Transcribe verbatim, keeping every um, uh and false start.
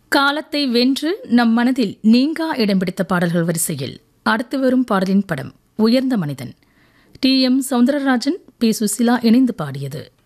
காலத்தை வென்று நம் மனதில் நீங்கா இடம் பிடித்த பாடல்கள் வரிசையில் அடுத்து வரும் பாடலின் படம் உயர்ந்த மனிதன். D M Soundararajan, B Susheela இணைந்து பாடியது.